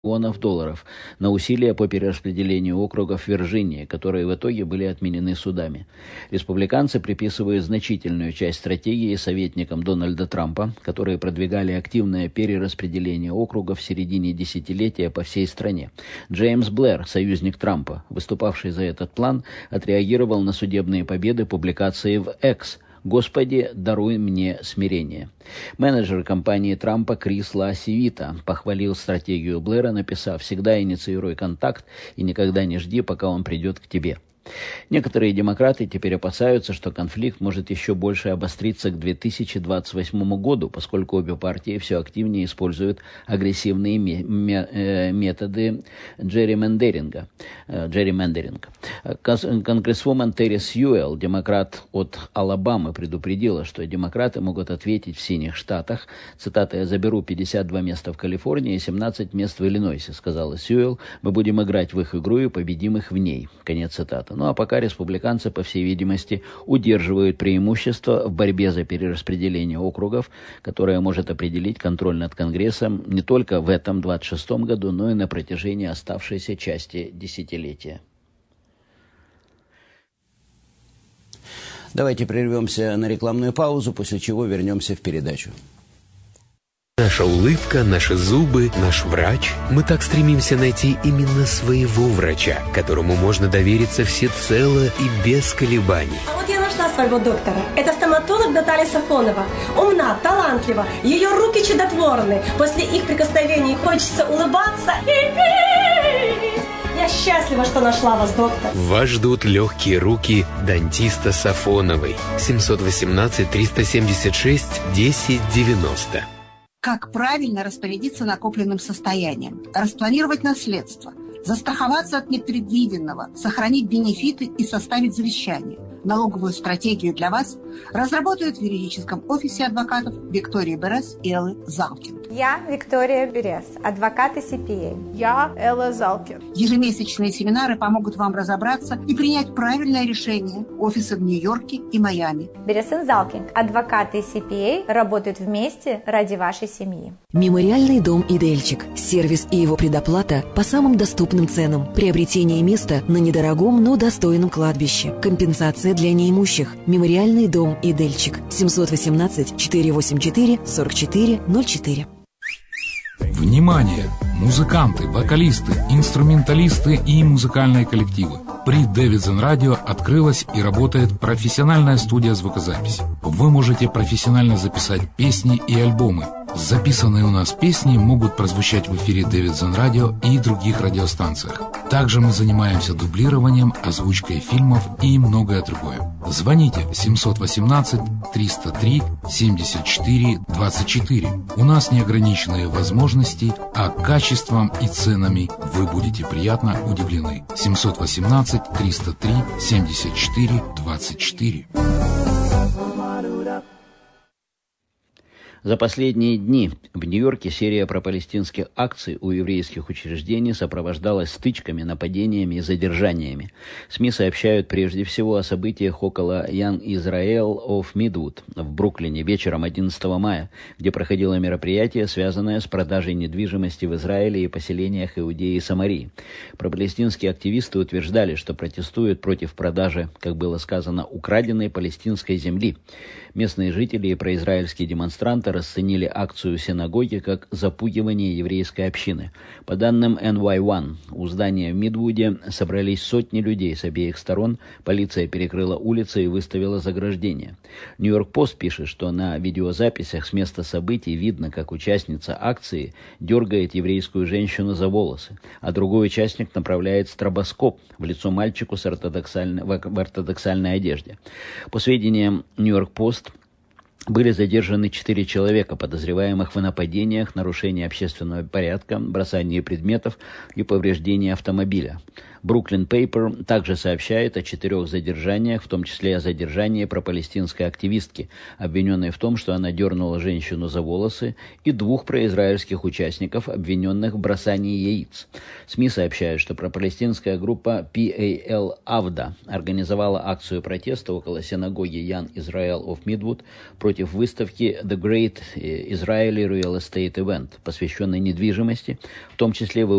миллионов долларов на усилия по перераспределению округов в Вирджинии, которые в итоге были отменены судами. Республиканцы приписывают значительную часть стратегии советникам Дональда Трампа, которые продвигали активное перераспределение округов в середине десятилетия по всей стране. Джеймс Блэр, союзник Трампа, выступавший за этот план, отреагировал на судебные победы публикацией в X «Господи, даруй мне смирение». Менеджер компании Трампа Крис Ла-Сивита похвалил стратегию Блэра, написав: «Всегда инициируй контакт и никогда не жди, пока он придет к тебе». Некоторые демократы теперь опасаются, что конфликт может еще больше обостриться к 2028 году, поскольку обе партии все активнее используют агрессивные методы джерримендеринга. Конгрессвумен Терри Сьюэлл, демократ от Алабамы, предупредила, что демократы могут ответить в синих штатах. Цитата: «Я заберу 52 места в Калифорнии и 17 мест в Иллинойсе», сказала Сьюэлл. «Мы будем играть в их игру и победим их в ней». Конец цитаты. Ну а пока республиканцы, по всей видимости, удерживают преимущество в борьбе за перераспределение округов, которое может определить контроль над Конгрессом не только в этом 26-м году, но и на протяжении оставшейся части десятилетия. Давайте прервемся на рекламную паузу, после чего вернемся в передачу. Наша улыбка, наши зубы, наш врач. Мы так стремимся найти именно своего врача, которому можно довериться всецело и без колебаний. А вот я нашла своего доктора. Это стоматолог Наталья Сафонова. Умна, талантлива, ее руки чудотворны. После их прикосновений хочется улыбаться. Я счастлива, что нашла вас, доктор. Вас ждут легкие руки дантиста Сафоновой. 718-376-1090. Как правильно распорядиться накопленным состоянием, распланировать наследство, застраховаться от непредвиденного, сохранить бенефиты и составить завещание. Налоговую стратегию для вас разработают в юридическом офисе адвокатов Виктории Берес и Эллы Залкин. Я Виктория Берес, адвокат и CPA. Я Элла Залкин. Ежемесячные семинары помогут вам разобраться и принять правильное решение. Офисы в Нью-Йорке и Майами. Берес и Залкин, адвокаты и CPA, работают вместе ради вашей семьи. Мемориальный дом «Идельчик». Сервис и его предоплата по самым доступным ценам. Приобретение места на недорогом, но достойном кладбище. Компенсация для неимущих. Мемориальный дом «Идельчик». 718-484-4404. Внимание! Музыканты, вокалисты, инструменталисты и музыкальные коллективы. При Davidson Radio открылась и работает профессиональная студия звукозаписи. Вы можете профессионально записать песни и альбомы. Записанные у нас песни могут прозвучать в эфире Davidson Radio и других радиостанциях. Также мы занимаемся дублированием, озвучкой фильмов и многое другое. Звоните 718-303-74-24. У нас неограниченные возможности, а качеством и ценами вы будете приятно удивлены. 718-303-74-24. За последние дни в Нью-Йорке серия пропалестинских акций у еврейских учреждений сопровождалась стычками, нападениями и задержаниями. СМИ сообщают прежде всего о событиях около Young Israel of Midwood в Бруклине вечером 11 мая, где проходило мероприятие, связанное с продажей недвижимости в Израиле и поселениях Иудеи и Самарии. Пропалестинские активисты утверждали, что протестуют против продажи, как было сказано, украденной палестинской земли. Местные жители и произраильские демонстранты расценили акцию синагоги как запугивание еврейской общины. По данным NY1, у здания в Мидвуде собрались сотни людей с обеих сторон, полиция перекрыла улицы и выставила заграждения. Нью-Йорк-Пост пишет, что на видеозаписях с места событий видно, как участница акции дергает еврейскую женщину за волосы, а другой участник направляет стробоскоп в лицо мальчику в ортодоксальной одежде. По сведениям Нью-Йорк-Пост, были задержаны 4 человека, подозреваемых в нападениях, нарушении общественного порядка, бросании предметов и повреждении автомобиля. Brooklyn Paper также сообщает о 4 задержаниях, в том числе о задержании пропалестинской активистки, обвиненной в том, что она дернула женщину за волосы, и 2 произраильских участников, обвиненных в бросании яиц. СМИ сообщают, что пропалестинская группа PAL-AVDA организовала акцию протеста около синагоги Young Israel of Midwood против выставки The Great Israeli Real Estate Event, посвященной недвижимости, в том числе в